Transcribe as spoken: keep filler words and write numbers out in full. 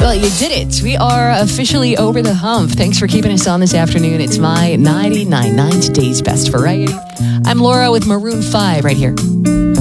Well, you did it. We are officially over the hump. Thanks for keeping us on this afternoon. It's my ninety-nine point nine Today's Best Variety. I'm Laura with Maroon five right here.